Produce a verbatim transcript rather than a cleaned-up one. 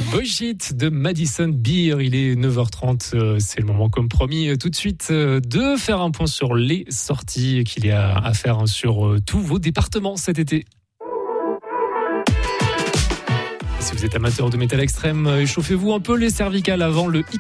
Bullshit de Madison Beer, il est neuf heures trente, c'est le moment comme promis tout de suite de faire un point sur les sorties qu'il y a à faire sur tous vos départements cet été. Si vous êtes amateur de métal extrême, échauffez-vous un peu les cervicales avant le